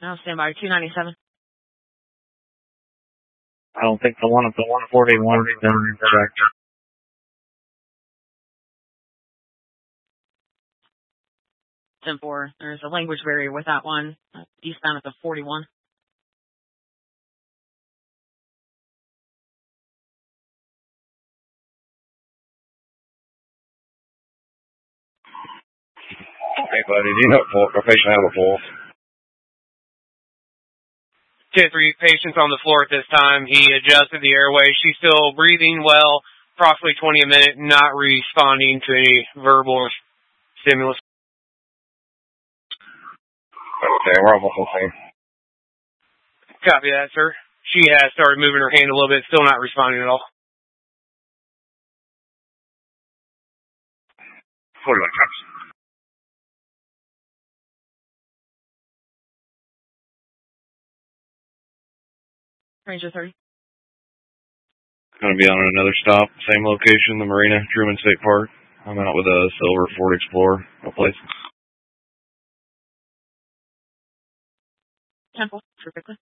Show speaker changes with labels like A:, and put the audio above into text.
A: Now stand by 297.
B: I don't think the one at the 141 is correct.
A: Ten-4. There's a language barrier with that one. Eastbound at the 41.
C: Hey, buddy, do you know if a patient have a pulse?
D: 10-3, patient's on the floor at this time. He adjusted the airway. She's still breathing well, approximately 20 a minute, not responding to any verbal stimulus.
C: Okay, we're almost on scene.
D: Copy that, sir. She has started moving her hand a little bit, still not responding at all.
C: 41 cops.
A: Ranger 30.
B: Going to be on another stop, same location, the Marina, Truman State Park. I'm out with a silver Ford Explorer. No place.
A: 10-4. Perfectly.